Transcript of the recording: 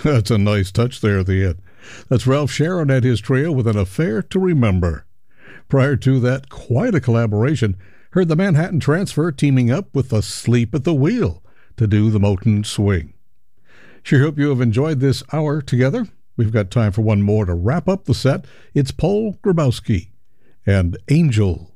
That's a nice touch there at the end. That's Ralph Sharon and his trio with An Affair to Remember. Prior to that, quite a collaboration. Heard the Manhattan Transfer teaming up with Asleep at the Wheel to do the Motown Swing. Sure hope you have enjoyed this hour together. We've got time for one more to wrap up the set. It's Paul Grabowski and Angel.